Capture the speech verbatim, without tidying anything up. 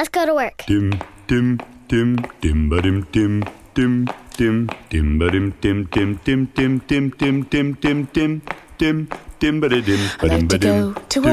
go to work. Dim, dim, dim, dim, ba-dim, dim, dim, dim, dim, ba-dim, dim, dim, dim, dim, dim, dim, dim, dim, dim, dim, dim, ba-da-dim, I like to ba-dim, go to work.